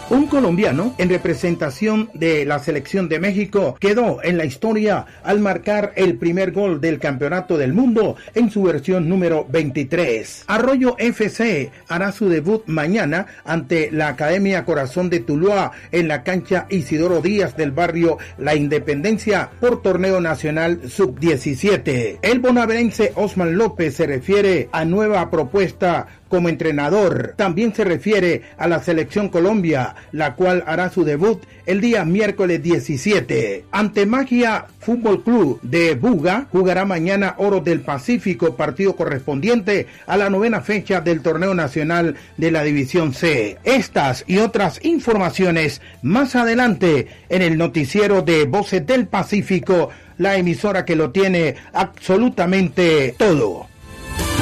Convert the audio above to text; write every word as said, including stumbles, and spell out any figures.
Un colombiano en representación de la selección de México quedó en la historia al marcar el primer gol del Campeonato del Mundo en su versión número veintitrés. Arroyo F C hará su debut mañana ante la Academia Corazón de Tuluá en la cancha Isidoro Díaz del barrio La Independencia por torneo nacional sub diecisiete. El bonaerense Osman López se refiere a nueva propuesta como entrenador. También se refiere a la selección Colombia, la cual hará su debut el día miércoles diecisiete. Ante Magia Fútbol Club de Buga, jugará mañana Oro del Pacífico, partido correspondiente a la novena fecha del torneo nacional de la División C. Estas y otras informaciones más adelante en el noticiero de Voces del Pacífico, la emisora que lo tiene absolutamente todo.